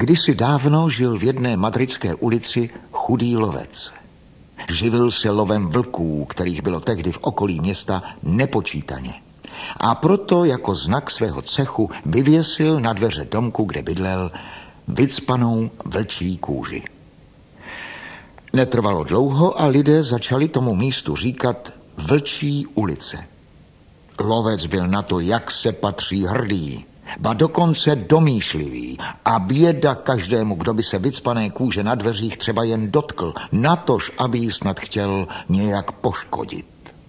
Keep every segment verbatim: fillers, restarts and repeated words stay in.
Kdysi dávno žil v jedné madridské ulici chudý lovec. Živil se lovem vlků, kterých bylo tehdy v okolí města nepočítaně. A proto jako znak svého cechu vyvěsil na dveře domku, kde bydlel, vycpanou vlčí kůži. Netrvalo dlouho a lidé začali tomu místu říkat Vlčí ulice. Lovec byl na to, jak se patří, hrdý, ba dokonce domýšlivý, a běda každému, kdo by se vycpané kůže na dveřích třeba jen dotkl, natož, aby ji snad chtěl nějak poškodit.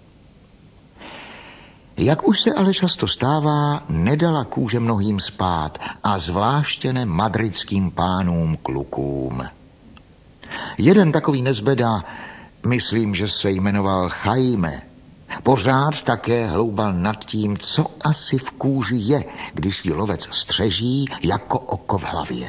Jak už se ale často stává, nedala kůže mnohým spát, a zvláště ne madridským pánům klukům. Jeden takový nezbeda, myslím, že se jmenoval Jaime, pořád také hloubal nad tím, co asi v kůži je, když ji lovec střeží jako oko v hlavě.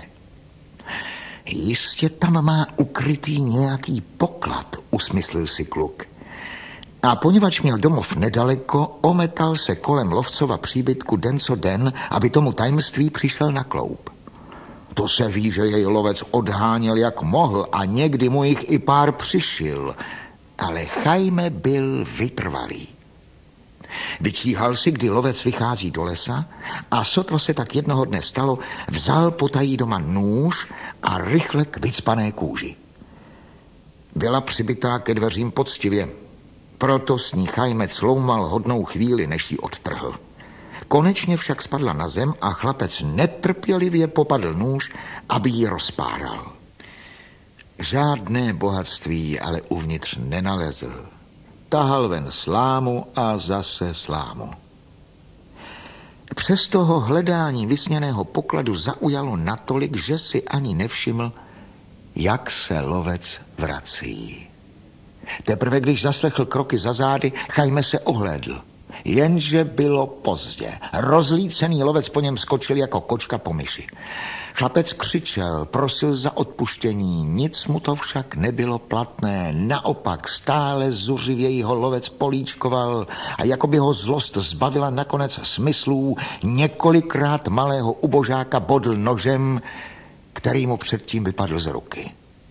Jistě tam má ukrytý nějaký poklad, usmyslil si kluk. A poněvadž měl domov nedaleko, ometal se kolem lovcova příbytku den co den, aby tomu tajemství přišel na kloup. To se ví, že jej lovec odháněl jak mohl a někdy mu jich i pár přišil, ale Jaime byl vytrvalý. Vyčíhal si, kdy lovec vychází do lesa, a sotva se tak jednoho dne stalo, vzal potají doma nůž a rychle k vycpané kůži. Byla přibytá ke dveřím poctivě, proto s ní Jaime cloumal hodnou chvíli, než ji odtrhl. Konečně však spadla na zem a chlapec netrpělivě popadl nůž, aby ji rozpáral. Žádné bohatství ale uvnitř nenalezl. Tahal ven slámu a zase slámu. Přesto ho hledání vysněného pokladu zaujalo natolik, že si ani nevšiml, jak se lovec vrací. Teprve když zaslechl kroky za zády, Jaime se ohlédl. Jenže bylo pozdě. Rozlícený lovec po něm skočil jako kočka po myši. Chlapec křičel, prosil za odpuštění, nic mu to však nebylo platné. Naopak stále zuřivěji ho lovec políčkoval a jako by ho zlost zbavila nakonec smyslů, několikrát malého ubožáka bodl nožem, který mu předtím vypadl z ruky.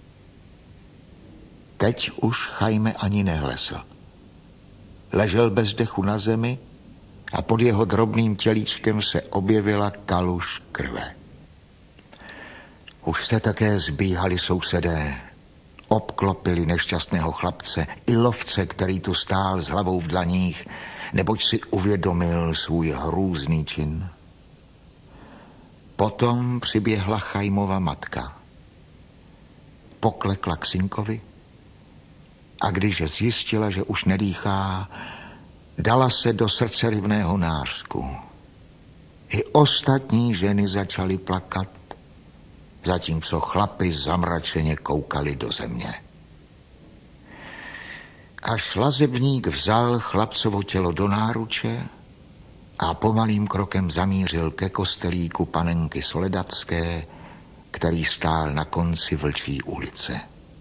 Teď už Jaime ani nehlesl. Ležel bez dechu na zemi a pod jeho drobným tělíčkem se objevila kaluž krve. Už se také zbíhali sousedé. Obklopili nešťastného chlapce i lovce, který tu stál s hlavou v dlaních, neboť si uvědomil svůj hrůzný čin. Potom přiběhla Jaimova matka. Poklekla k synkovi a když zjistila, že už nedýchá, dala se do srdceryvného nářku. I ostatní ženy začaly plakat, zatímco chlapi zamračeně koukali do země. Až lazebník vzal chlapcovo tělo do náruče a pomalým krokem zamířil ke kostelíku panenky Soledadské, který stál na konci Vlčí ulice.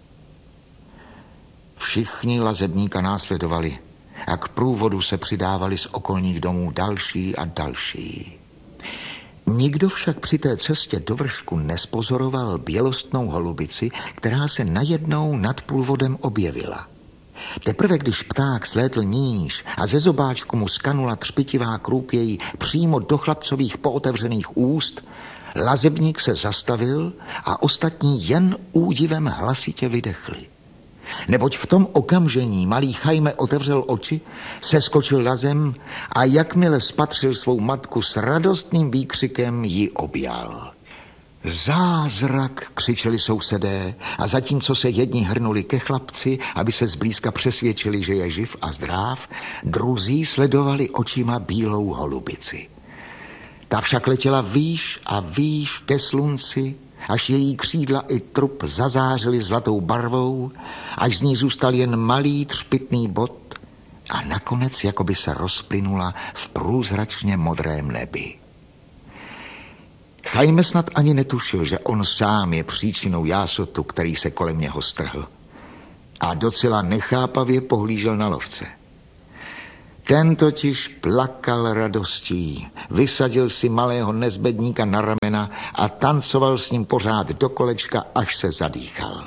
Všichni lazebníka následovali a k průvodu se přidávali z okolních domů další a další. Nikdo však při té cestě do vršku nespozoroval bělostnou holubici, která se najednou nad průvodem objevila. Teprve když pták slétl níž a ze zobáčku mu skanula třpitivá krůpěj přímo do chlapcových pootevřených úst, lazebník se zastavil a ostatní jen údivem hlasitě vydechli. Neboť v tom okamžení malý Jaime otevřel oči, seskočil na zem a jakmile spatřil svou matku s radostným výkřikem ji objal. Zázrak, křičeli sousedé a zatímco se jedni hrnuli ke chlapci, aby se zblízka přesvědčili, že je živ a zdrav, druzí sledovali očima bílou holubici. Ta však letěla výš a výš ke slunci, až její křídla i trup zazářily zlatou barvou, až z ní zůstal jen malý třpitný bod a nakonec jakoby se rozplynula v průzračně modrém nebi. Jaime snad ani netušil, že on sám je příčinou jásotu, který se kolem něho strhl, a docela nechápavě pohlížel na lovce. Ten totiž plakal radostí, vysadil si malého nezbedníka na ramena a tancoval s ním pořád do kolečka, až se zadýchal.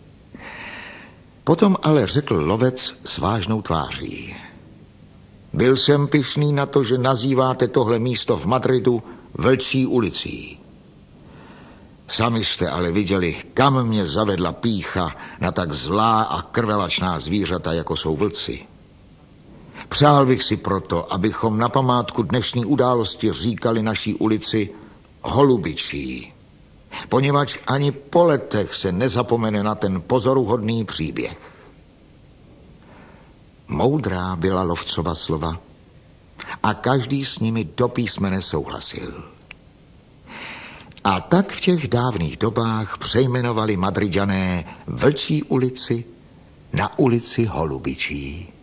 Potom ale řekl lovec s vážnou tváří: Byl jsem pyšný na to, že nazýváte tohle místo v Madridu Vlčí ulicí. Sami jste ale viděli, kam mě zavedla pýcha na tak zlá a krvelačná zvířata, jako jsou vlci. Přál bych si proto, abychom na památku dnešní události říkali naší ulici Holubičí, poněvadž ani po letech se nezapomene na ten pozoruhodný příběh. Moudrá byla lovcova slova a každý s nimi do písmene souhlasil. A tak v těch dávných dobách přejmenovali Madriďané Vlčí ulici na ulici Holubičí.